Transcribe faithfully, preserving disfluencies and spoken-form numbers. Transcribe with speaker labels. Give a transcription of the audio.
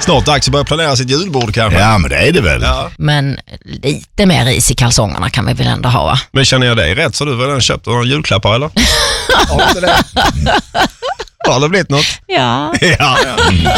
Speaker 1: Snart dags att börja planera sitt julbord kanske.
Speaker 2: Ja, men det är det väl.
Speaker 1: Ja.
Speaker 3: Men lite mer is i kalsongerna kan vi väl ändå ha, va?
Speaker 1: Men känner jag dig rätt så du väl köpt några julklappar eller? Har inte det? Har det blivit något?
Speaker 3: Ja.
Speaker 1: Ja.